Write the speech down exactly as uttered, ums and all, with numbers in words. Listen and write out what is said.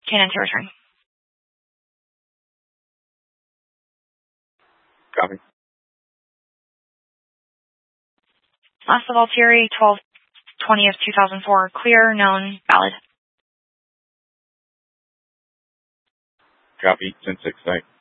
Canon to return. Copy. Last of Altieri, twelve twenty of two thousand four, clear, known, valid. Copy. ten six,